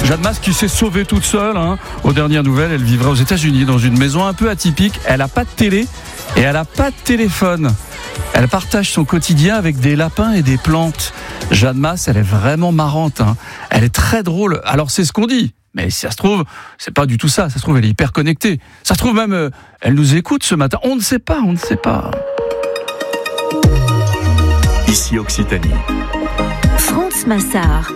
Jeanne Mas qui s'est sauvée toute seule. Aux dernières nouvelles, elle vivrait aux États-Unis dans une maison un peu atypique. Elle n'a pas de télé et elle n'a pas de téléphone. Elle partage son quotidien avec des lapins et des plantes. Jeanne Mas, elle est vraiment marrante. Elle est très drôle. Alors c'est ce qu'on dit. Mais si ça se trouve, c'est pas du tout ça. Ça se trouve, elle est hyper connectée. Ça se trouve même, elle nous écoute ce matin. On ne sait pas. Ici Occitanie. France Massard.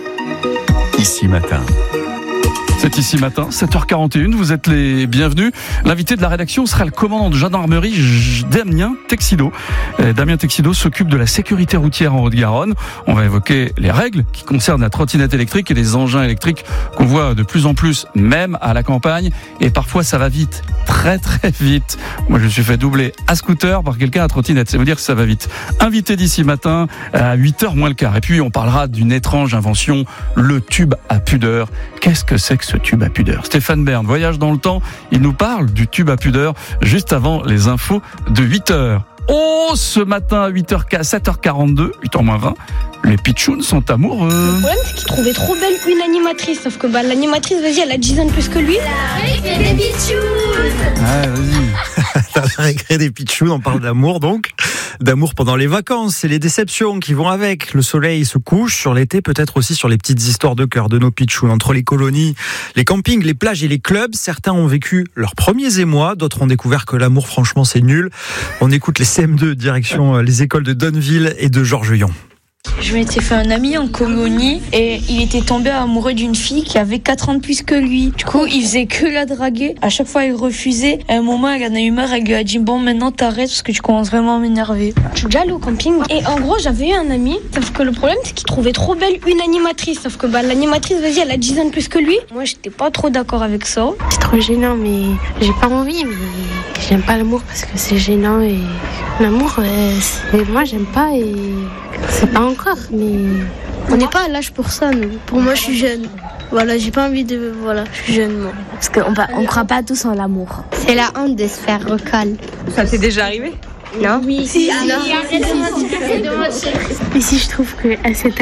Ici Matin. C'est Ici Matin, 7h41, vous êtes les bienvenus. L'invité de la rédaction sera le commandant de gendarmerie Damien Texido. Damien Texido s'occupe de la sécurité routière en Haute-Garonne. On va évoquer les règles qui concernent la trottinette électrique et les engins électriques qu'on voit de plus en plus, même à la campagne. Et parfois ça va vite, très très vite. Moi je me suis fait doubler à scooter par quelqu'un à trottinette, c'est vous dire que ça va vite. Invité d'Ici Matin à 8h moins le quart. Et puis on parlera d'une étrange invention, le tube à pudeur. Qu'est-ce que c'est que ce tube à pudeur? Stéphane Bern voyage dans le temps, il nous parle du tube à pudeur juste avant les infos de 8h. Oh, ce matin à 7h42, 8h moins 20, les pitchouns sont amoureux. Le problème, c'est qu'il trouvait trop belle une animatrice. Sauf que l'animatrice, vas-y, elle a 10 ans de plus que lui. La récré des pitchouns. Ouais, vas-y. La récré des pitchouns, on parle d'amour donc. D'amour pendant les vacances et les déceptions qui vont avec. Le soleil se couche sur l'été, peut-être aussi sur les petites histoires de cœur de nos pitchouns. Entre les colonies, les campings, les plages et les clubs, certains ont vécu leurs premiers émois, d'autres ont découvert que l'amour, franchement, c'est nul. On écoute les CM2 direction les écoles de Donneville et de Georges-Yon. Je m'étais fait un ami en colonie et il était tombé amoureux d'une fille qui avait 4 ans de plus que lui. Du coup, il faisait que la draguer. À chaque fois, il refusait. À un moment, elle en a eu marre. Elle lui a dit « Bon, maintenant, t'arrêtes parce que tu commences vraiment à m'énerver. » Je suis déjà allée au camping. Et en gros, j'avais eu un ami. Sauf que le problème, c'est qu'il trouvait trop belle une animatrice. Sauf que l'animatrice, vas-y, elle a 10 ans de plus que lui. Moi, j'étais pas trop d'accord avec ça. C'est trop gênant, mais j'ai pas envie. Mais j'aime pas l'amour parce que c'est gênant. Et l'amour, moi, j'aime pas et c'est pas encore. Mais on n'est pas à l'âge pour ça, nous. Pour moi, je suis jeune. Voilà, j'ai pas envie de... Voilà, je suis jeune, moi. Parce qu'on croit pas tous en l'amour. c'est la honte de se faire recal. Ça t'est déjà arrivé? Non? Oui. Mais si je trouve que à cet